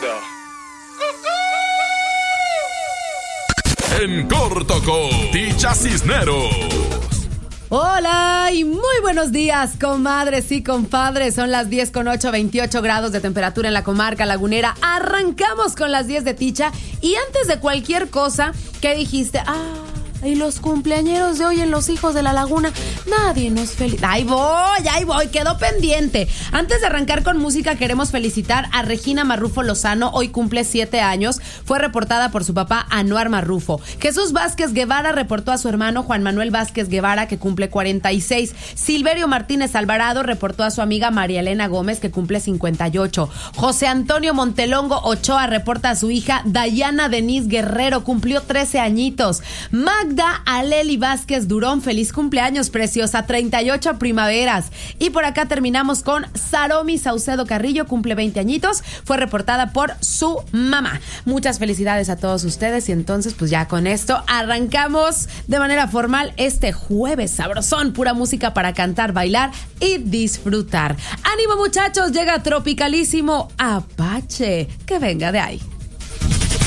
En corto con Ticha Cisneros. Hola y muy buenos días, comadres y compadres. Son las 10:08, 28 grados de temperatura en la comarca lagunera. Arrancamos con las 10 de Ticha. Y antes de cualquier cosa, ¿qué dijiste? Y los cumpleañeros de hoy en Los Hijos de la Laguna, nadie nos felicita. Ahí voy, quedó pendiente. Antes de arrancar con música, queremos felicitar a Regina Marrufo Lozano. Hoy cumple 7 años. Fue reportada por su papá, Anuar Marrufo. Jesús Vázquez Guevara reportó a su hermano Juan Manuel Vázquez Guevara, que cumple 46. Silverio Martínez Alvarado reportó a su amiga María Elena Gómez, que cumple 58. José Antonio Montelongo Ochoa reporta a su hija Dayana Denise Guerrero, cumplió 13 añitos. Magda Aleli Vázquez Durón, feliz cumpleaños, preciosa, 38 primaveras. Y por acá terminamos con Saromi Saucedo Carrillo, cumple 20 añitos, fue reportada por su mamá. Muchas felicidades a todos ustedes y entonces pues ya con esto arrancamos de manera formal este jueves sabrosón, pura música para cantar, bailar y disfrutar. ¡Ánimo, muchachos! Llega tropicalísimo Apache, que venga de ahí.